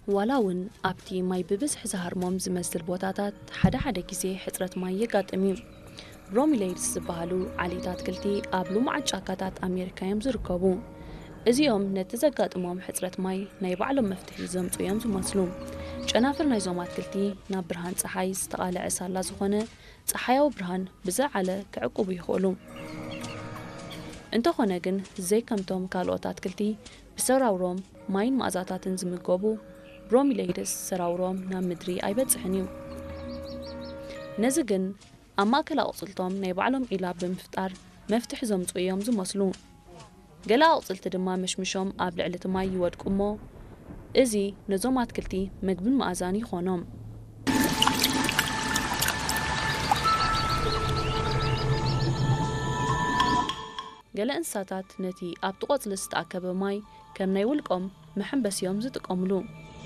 ዋላውን ኣብቲ ማይ ብብዝሕ ዝሃርሞም ዝመስል ቦታታት ሓደ ግዜ ሕፅረት ማይ የጋጥም እዩ ብሮሚሌይድስ ዝበሃሉ ዓሌታት አትክልቲ ኣብ ልሙዓት ጫካታት ኣሜሪካ እዮም ዝርከቡ እዚኦም ነቲ ዘጋጥሞም ሕፅረት ማይ ናይ ባዕሎም መፍትሒ ዘምፁ እዮም ዝመስሉ ጨናፍር ናይዞም አትክልቲ ናብ ብርሃን ፀሓይ ዝተቃልዐ ሳላ ዝኾነ ፀሓያዊ ብርሃን ብዝዓለ ክዕቅቡ ይኽእሉ እንተኾነ ግን ዘይከምቶም ካልኦት አትክልቲ ብሰራውሮም ማይን ማእዛታትን ዝምገቡ ብሮሚሌይድስ ሰራውሮም ናብ ምድሪ ኣይበፅሕን እዩ ነዚ ግን ኣብ ማእከል ኣቁፅልቶም ናይ ባዕሎም ዒላ ብምፍጣር መፍትሒ ዘምፁ እዮም ዝመስሉ ገለ ኣቁፅልቲ ድማ መሽምሾም ኣብ ልዕሊ እቲ ማይ ይወድቁ እሞ እዚ ነዞም አትክልቲ ምግብን መኣዛን ይኾኖም ገለ እንስሳታት ነቲ ኣብቲ ቆፅሊ ዝተኣከበ ማይ ከም ናይ ውልቆም መሐንበሲዮም ዝጥቀምሉ